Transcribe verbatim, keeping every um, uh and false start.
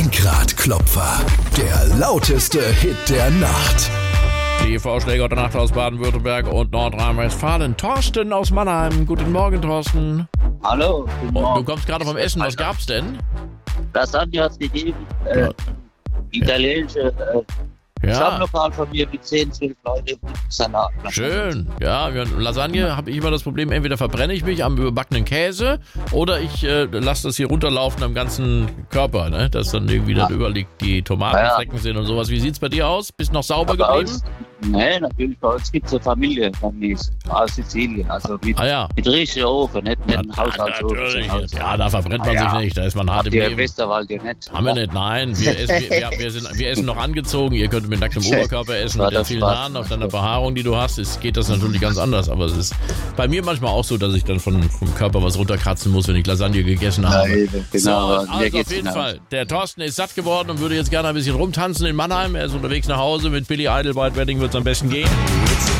Lenkradklopfer, der lauteste Hit der Nacht. Die Vorschläge der Nacht aus Baden-Württemberg und Nordrhein-Westfalen. Thorsten aus Mannheim. Guten Morgen, Thorsten. Hallo, guten Morgen. Oh, du kommst gerade vom Essen. Was gab's denn? Lasagne hat's gegeben. Äh, Ja. Italienische äh, Ja, Stammlokal von mir mit zehn, zwölf Leute mit Salat. schön. Ja, wir- Lasagne habe ich immer das Problem, entweder verbrenne ich mich am überbackenen Käse oder ich äh, lasse das hier runterlaufen am ganzen Körper, ne? Dass dann irgendwie Ja. da überliegt, die Tomatenflecken sind und sowas. Wie sieht's bei dir aus? Bist noch sauber Bei geblieben? uns, nee, natürlich, bei uns gibt es eine Familie von mir aus Sizilien. Also mit, Ah ja. mit richtiger Ofen, nicht, nicht ein Haushaltsofen. Natürlich. sondern Haus- Ja, da verbrennt man Ah, sich ja. nicht. Da ist man hart im Habt ihr im Leben. Westerwald ja nicht? Haben wir nicht, nein. Wir essen, wir, wir, wir, sind, wir essen noch angezogen. Ihr könnt mit nacktem Oberkörper essen. War Mit den das vielen Spaß. Haaren auf deiner Behaarung, die du hast, ist, geht das natürlich ganz anders. Aber es ist bei mir manchmal auch so, dass ich dann von, vom Körper was runterkratzen muss, wenn ich Lasagne gegessen habe. Nein, genau. So, Mir also auf geht's jeden genau. Fall. Der Thorsten ist satt geworden und würde jetzt gerne ein bisschen rumtanzen in Mannheim. Er ist unterwegs nach Hause mit Billy Idol. White Wedding wird es am besten gehen. Hits